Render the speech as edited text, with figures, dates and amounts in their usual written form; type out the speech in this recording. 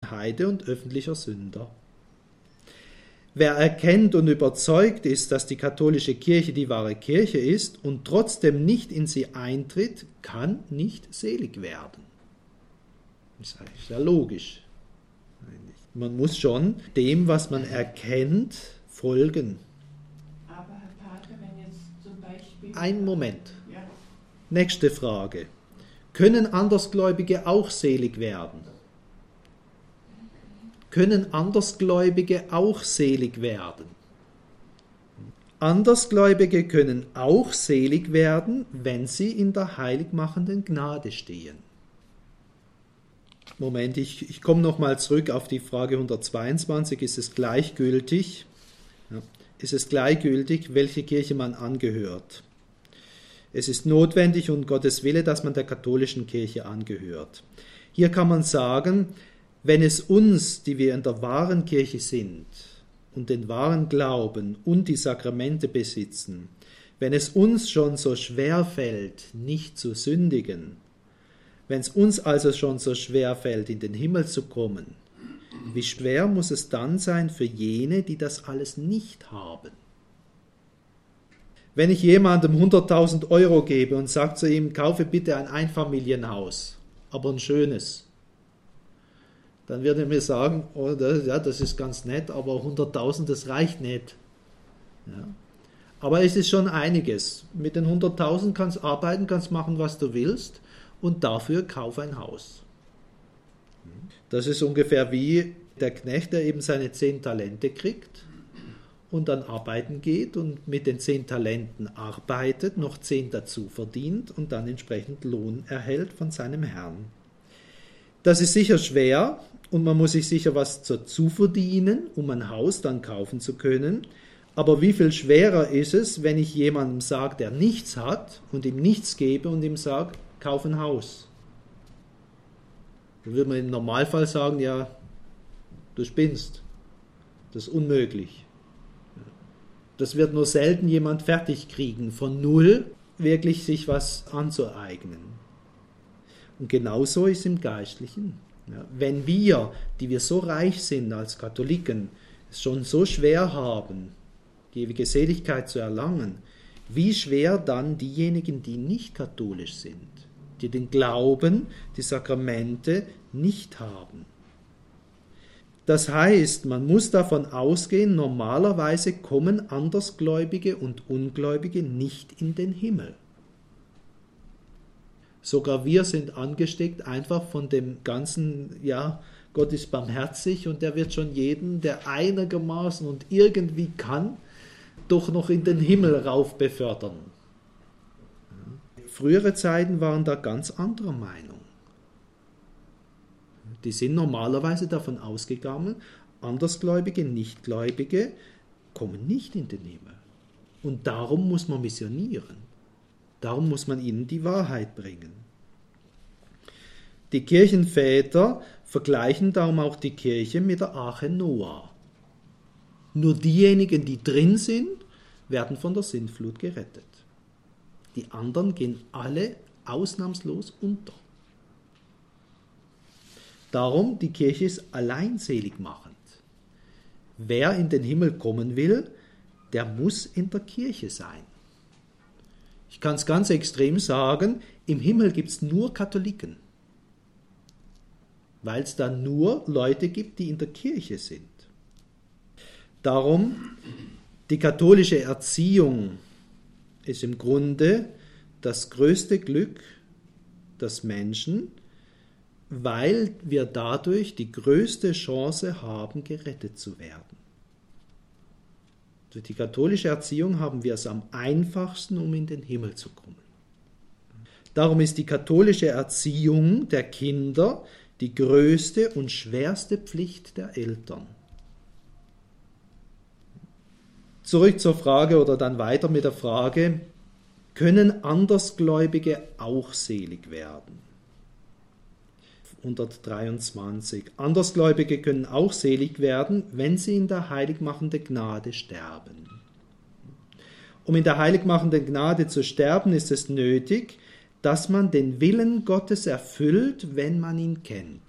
Heide und öffentlicher Sünder. Wer erkennt und überzeugt ist, dass die katholische Kirche die wahre Kirche ist und trotzdem nicht in sie eintritt, kann nicht selig werden. Das ist eigentlich sehr logisch. Man muss schon dem, was man erkennt, folgen. Aber Herr Pater, wenn jetzt zum Beispiel... Ein Moment. Ja. Nächste Frage. Können Andersgläubige auch selig werden? Können Andersgläubige auch selig werden? Andersgläubige können auch selig werden, wenn sie in der heiligmachenden Gnade stehen. Moment, ich komme nochmal zurück auf die Frage 122. Ist es gleichgültig? Ja, ist es gleichgültig, welche Kirche man angehört? Es ist notwendig und Gottes Wille, dass man der katholischen Kirche angehört. Hier kann man sagen, wenn es uns, die wir in der wahren Kirche sind und den wahren Glauben und die Sakramente besitzen, wenn es uns schon so schwer fällt, nicht zu sündigen, wenn es uns also schon so schwer fällt, in den Himmel zu kommen, wie schwer muss es dann sein für jene, die das alles nicht haben? Wenn ich jemandem 100.000 Euro gebe und sage zu ihm, kaufe bitte ein Einfamilienhaus, aber ein schönes, dann wird er mir sagen, oh, das ist ganz nett, aber 100.000, das reicht nicht. Ja. Aber es ist schon einiges. Mit den 100.000 kannst du arbeiten, kannst machen, was du willst und dafür kauf ein Haus. Das ist ungefähr wie der Knecht, der eben seine 10 Talente kriegt und dann arbeiten geht und mit den 10 Talenten arbeitet, noch 10 dazu verdient und dann entsprechend Lohn erhält von seinem Herrn. Das ist sicher schwer und man muss sich sicher was dazu verdienen, um ein Haus dann kaufen zu können. Aber wie viel schwerer ist es, wenn ich jemandem sage, der nichts hat und ihm nichts gebe und ihm sage, kauf ein Haus. Dann würde man im Normalfall sagen, ja, du spinnst. Das ist unmöglich. Das wird nur selten jemand fertig kriegen, von null wirklich sich was anzueignen. Und genauso ist es im Geistlichen. Ja, wenn wir, die wir so reich sind als Katholiken, es schon so schwer haben, die ewige Seligkeit zu erlangen, wie schwer dann diejenigen, die nicht katholisch sind, die den Glauben, die Sakramente nicht haben. Das heißt, man muss davon ausgehen, normalerweise kommen Andersgläubige und Ungläubige nicht in den Himmel. Sogar wir sind angesteckt einfach von dem ganzen, ja, Gott ist barmherzig und der wird schon jeden, der einigermaßen und irgendwie kann, doch noch in den Himmel rauf befördern. Frühere Zeiten waren da ganz anderer Meinung. Die sind normalerweise davon ausgegangen, Andersgläubige, Nichtgläubige kommen nicht in den Himmel. Und darum muss man missionieren. Darum muss man ihnen die Wahrheit bringen. Die Kirchenväter vergleichen darum auch die Kirche mit der Arche Noah. Nur diejenigen, die drin sind, werden von der Sintflut gerettet. Die anderen gehen alle ausnahmslos unter. Darum, die Kirche ist alleinselig machend. Wer in den Himmel kommen will, der muss in der Kirche sein. Ich kann es ganz extrem sagen, im Himmel gibt es nur Katholiken, weil es da nur Leute gibt, die in der Kirche sind. Darum, die katholische Erziehung ist im Grunde das größte Glück des Menschen, weil wir dadurch die größte Chance haben, gerettet zu werden. Durch die katholische Erziehung haben wir es am einfachsten, um in den Himmel zu kommen. Darum ist die katholische Erziehung der Kinder die größte und schwerste Pflicht der Eltern. Zurück zur Frage oder dann weiter mit der Frage, können Andersgläubige auch selig werden? 123. Andersgläubige können auch selig werden, wenn sie in der heiligmachenden Gnade sterben. Um in der heiligmachenden Gnade zu sterben, ist es nötig, dass man den Willen Gottes erfüllt, wenn man ihn kennt.